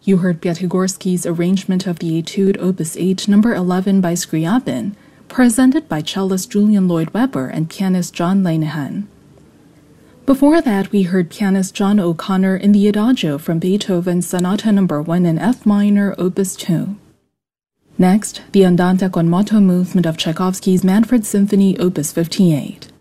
You heard Piatigorsky's arrangement of the Etude Opus 8, number 11 by Scriabin, presented by cellist Julian Lloyd-Webber and pianist John Lenihan. Before that, we heard pianist John O'Connor in the Adagio from Beethoven's Sonata No. 1 in F minor, Opus 2. Next, the Andante con moto movement of Tchaikovsky's Manfred Symphony, Opus 58.